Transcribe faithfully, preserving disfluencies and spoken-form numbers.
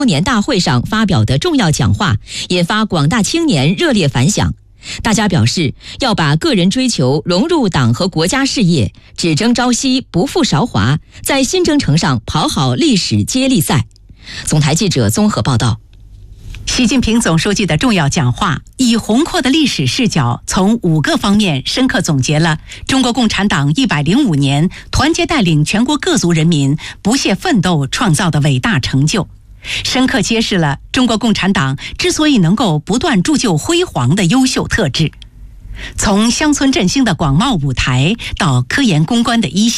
年大会上发表的重要讲话，引发广大青年热烈反响。大家表示要把个人追求融入党和国家事业，只争朝夕，不负韶华，在新征程上跑好历史接力赛。总台记者综合报道。 习近平总书记的重要讲话，以宏阔的历史视角，从五个方面深刻总结了中国共产党一百零五年团结带领全国各族人民不懈奋斗创造的伟大成就，深刻揭示了中国共产党之所以能够不断铸就辉煌的优秀特质。从乡村振兴的广袤舞台，到科研攻关的一线